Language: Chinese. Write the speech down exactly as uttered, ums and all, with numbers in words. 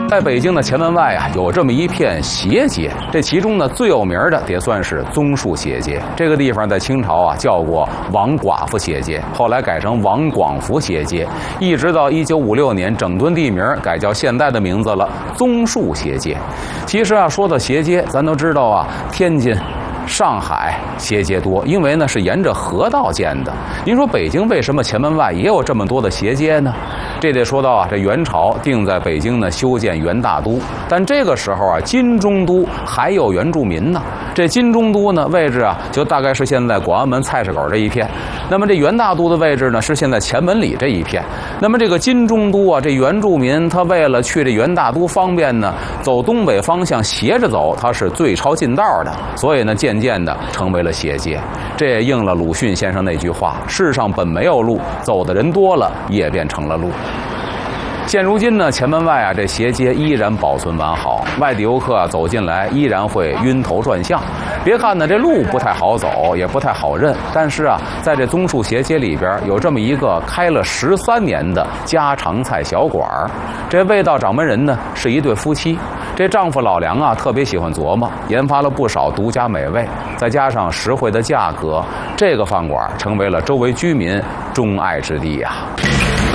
在北京的前门外啊，有这么一片斜街，这其中呢最有名的得算是棕树斜街。这个地方在清朝啊叫过王寡妇斜街，后来改成王广福斜街，一直到一九五六年整顿地名，改叫现在的名字了，棕树斜街。其实啊，说到斜街，咱都知道啊，天津、上海斜街多，因为呢是沿着河道建的。您说北京为什么前门外也有这么多的斜街呢？这得说到啊，这元朝定在北京呢修建元大都，但这个时候啊，金中都还有原住民呢。这金中都呢位置啊，就大概是现在广安门菜市口这一片。那么这元大都的位置呢，是现在前门里这一片。那么这个金中都啊，这原住民他为了去这元大都方便呢，走东北方向斜着走，他是最抄近道的，所以呢渐渐的成为了斜街。这也应了鲁迅先生那句话：世上本没有路，走的人多了，也变成了路。现如今呢，前门外啊，这斜街依然保存完好，外地游客啊走进来依然会晕头转向。别看呢这路不太好走，也不太好认，但是啊，在这棕树斜街里边有这么一个开了十三年的家常菜小馆儿。这味道掌门人呢是一对夫妻，这丈夫老梁啊特别喜欢琢磨，研发了不少独家美味，再加上实惠的价格，这个饭馆成为了周围居民钟爱之地呀。